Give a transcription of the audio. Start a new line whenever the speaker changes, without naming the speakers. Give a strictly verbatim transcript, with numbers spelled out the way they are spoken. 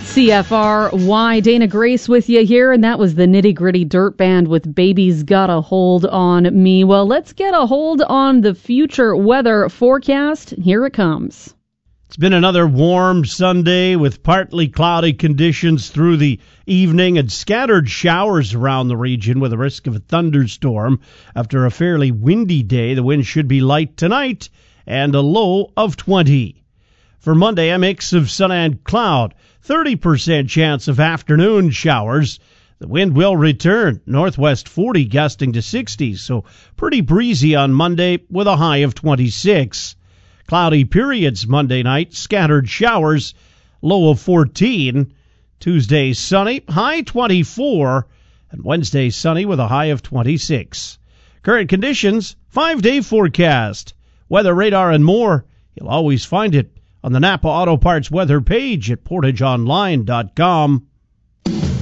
C F R Y, Dana Grace with you here, and that was the Nitty Gritty Dirt Band with Baby's Got a Hold on Me. Well, let's get a hold on the future weather forecast. Here it comes.
It's been another warm Sunday with partly cloudy conditions through the evening and scattered showers around the region with a risk of a thunderstorm. After a fairly windy day, the wind should be light tonight and a low of twenty. For Monday, a mix of sun and cloud, thirty percent chance of afternoon showers. The wind will return, northwest forty gusting to sixty, so pretty breezy on Monday with a high of twenty-six. Cloudy periods Monday night, scattered showers, low of fourteen. Tuesday sunny, high twenty-four, and Wednesday sunny with a high of twenty-six. Current conditions, five-day forecast, weather radar and more. You'll always find it on the Napa Auto Parts weather page at portage online dot com.